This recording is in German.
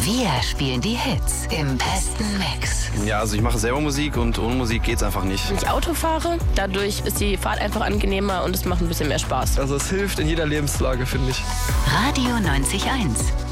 Wir spielen die Hits im besten Mix. Ja, also ich mache selber Musik und ohne Musik geht's einfach nicht. Wenn ich Auto fahre, dadurch ist die Fahrt einfach angenehmer und es macht ein bisschen mehr Spaß. Also es hilft in jeder Lebenslage, finde ich. Radio 90.1.